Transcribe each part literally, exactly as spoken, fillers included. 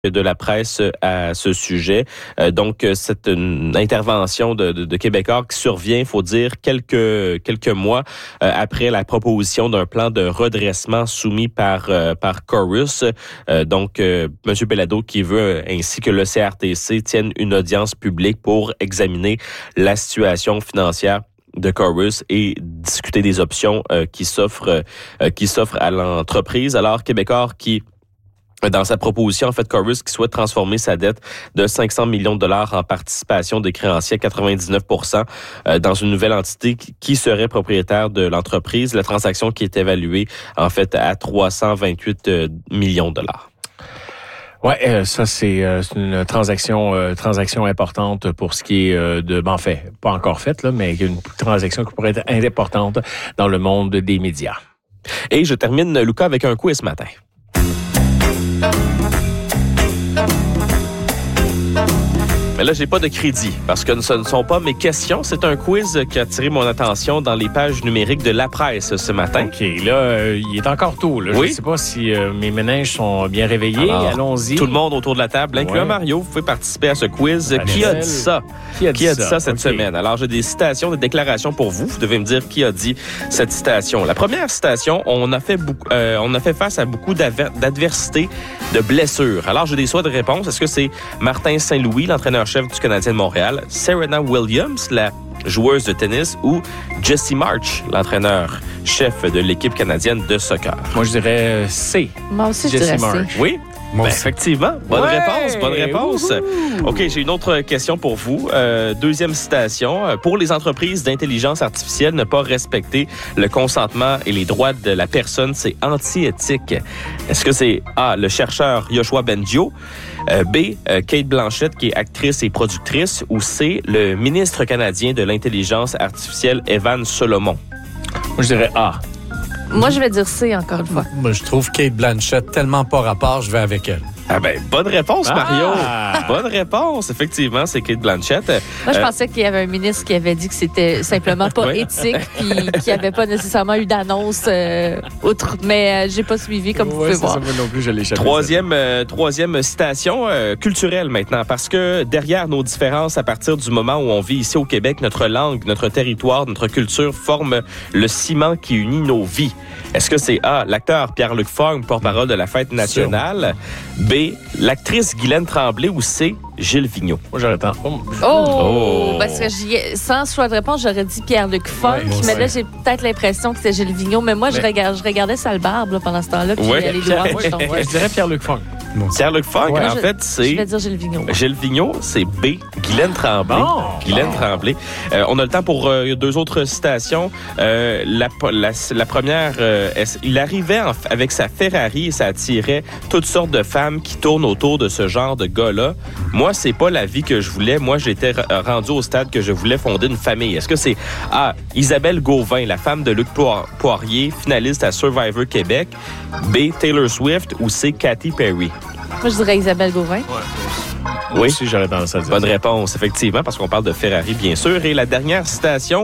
de la presse à ce sujet. Euh, donc, c'est une intervention de, de, de Québecor qui survient, il faut dire, quelques quelques mois euh, après la proposition d'un plan de redressement soumis par euh, par Corus. Euh, donc, euh, M. Bellado qui veut, ainsi que le C R T C, tiennent une audience publique pour examiner la situation financière de Corus et discuter des options euh, qui s'offrent euh, qui s'offrent à l'entreprise. Alors, Québecor qui dans sa proposition, en fait, Corus qui souhaite transformer sa dette de cinq cents millions de dollars en participation des créanciers à quatre-vingt-dix-neuf pour cent euh, dans une nouvelle entité qui serait propriétaire de l'entreprise. La transaction qui est évaluée, en fait, à trois cent vingt-huit millions de dollars. Ouais, euh, ça c'est, euh, c'est une transaction euh, transaction importante pour ce qui est euh, de, ben, en fait, pas encore faite là, mais une transaction qui pourrait être importante dans le monde des médias. Et je termine, Lucas, avec un quiz ce matin. Mais là, j'ai pas de crédit parce que ce ne sont pas mes questions. C'est un quiz qui a attiré mon attention dans les pages numériques de La Presse ce matin. OK, là, euh, il est encore tôt. Là. Oui. Je ne sais pas si euh, mes méninges sont bien réveillés. Alors, allons-y. Tout le monde autour de la table, incluant ouais. Mario, vous pouvez participer à ce quiz. Allez, qui a dit ça? Qui a dit, qui a dit ça? ça cette okay. semaine? Alors, j'ai des citations, des déclarations pour vous. Vous devez me dire qui a dit cette citation. La première citation, on a fait, beaucoup, euh, on a fait face à beaucoup d'adversités, de blessures. Alors, j'ai des choix de réponse. Est-ce que c'est Martin Saint-Louis, l'entraîneur-chef du Canadien de Montréal, Serena Williams, la joueuse de tennis, ou Jesse March, l'entraîneur-chef de l'équipe canadienne de soccer? Moi, je dirais C. Moi aussi, je Jesse dirais March. C. Oui? Ben, effectivement. Bonne ouais! réponse, bonne réponse. Wouhou! OK, j'ai une autre question pour vous. Euh, deuxième citation. Pour les entreprises d'intelligence artificielle, ne pas respecter le consentement et les droits de la personne, c'est anti-éthique. Est-ce que c'est A, le chercheur Yoshua Bengio, euh, B, euh, Kate Blanchett, qui est actrice et productrice, ou C, le ministre canadien de l'intelligence artificielle, Evan Solomon? Moi, je dirais A. Moi, je vais dire C encore une fois. Moi, je trouve Kate Blanchett tellement pas rapport, je vais avec elle. Ah ben, bonne réponse, ah! Mario. Bonne réponse. Effectivement, c'est Kate Blanchett. Moi, je euh, pensais qu'il y avait un ministre qui avait dit que c'était simplement pas oui. éthique puis qu'il n'y avait pas nécessairement eu d'annonce euh, outre. Mais euh, j'ai pas suivi, comme ouais, vous pouvez c'est voir. Ça, moi non plus, je l'ai échappé. Troisième, euh, troisième citation euh, culturelle maintenant, parce que derrière nos différences, à partir du moment où on vit ici au Québec, notre langue, notre territoire, notre culture forment le ciment qui unit nos vies. Est-ce que c'est A, l'acteur Pierre-Luc Fong, porte-parole de la Fête nationale, B, l'actrice Guylaine Tremblay, ou C, Gilles Vigneault? Moi, j'aurais tendance. Oh! Oh! Parce que j'y ai, sans choix de réponse, j'aurais dit Pierre-Luc Funk, ouais, mais ouais. là, j'ai peut-être l'impression que c'est Gilles Vigneault. Mais moi, mais... Je, regarde, je regardais Sale Barbe là, pendant ce temps-là, puis ouais. les doigts, moi, je tombe. Ouais, je dirais Pierre-Luc Funk. Bon. Pierre-Luc Funk, ouais, en je, fait, c'est... Je vais dire Gilles Vigneault. Gilles Vigneault, c'est B, Guylaine Tremblay. Bon, Guylaine bon. Tremblay. Euh, on a le temps pour euh, deux autres citations. Euh, la, la, la première, euh, il arrivait en, avec sa Ferrari et ça attirait toutes sortes de femmes qui tournent autour de ce genre de gars-là. Moi, c'est pas la vie que je voulais. Moi, j'étais rendu au stade que je voulais fonder une famille. Est-ce que c'est A, Isabelle Gauvin, la femme de Luc Poirier, finaliste à Survivor Québec, B, Taylor Swift, ou C, Katy Perry? Moi, je dirais Isabelle Gauvin. Ouais. Oui, Moi aussi, j'aurais tendance à dire. Bonne réponse, effectivement, parce qu'on parle de Ferrari, bien sûr. Et la dernière citation,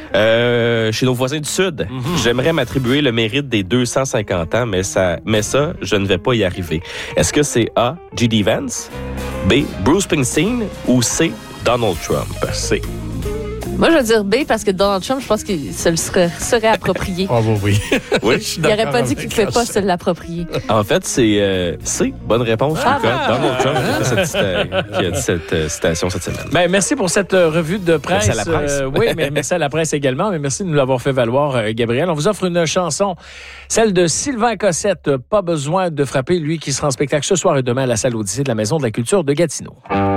euh, chez nos voisins du Sud, mm-hmm. J'aimerais m'attribuer le mérite des deux cent cinquante ans, mais ça, mais ça, je ne vais pas y arriver. Est-ce que c'est A, J D Vance, B, Bruce Springsteen, ou C, Donald Trump? C. Moi, je vais dire B parce que Donald Trump, je pense qu'il se le serait, serait approprié. Oh, oui. Oui. Il n'aurait pas dit qu'il ne pouvait pas se l'approprier. En fait, c'est euh, C. Bonne réponse, ah, Lucas. Donald Trump qui a, cette, euh, qui a dit cette euh, citation cette semaine. Ben, merci pour cette euh, revue de presse. Merci à la presse. Euh, oui, mais merci à la presse également. Mais merci de nous l'avoir fait valoir, euh, Gabriel. On vous offre une chanson, celle de Sylvain Cossette. Pas besoin de frapper, lui qui sera en spectacle ce soir et demain à la salle Odyssée de la Maison de la Culture de Gatineau.